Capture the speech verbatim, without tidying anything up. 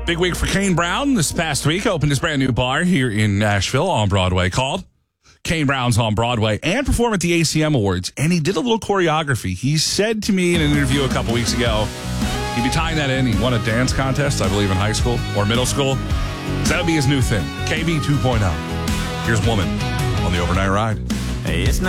Big week for Kane Brown this past week. Opened his brand new bar here in Nashville on Broadway called Kane Brown's on Broadway and performed at the A C M Awards. And he did a little choreography. He said to me in an interview a couple weeks ago, he'd be tying that in. He won a dance contest, I believe, in high school or middle school. So that would be his new thing. K B two point oh. Here's Woman on the Overnight Ride. Hey, it's not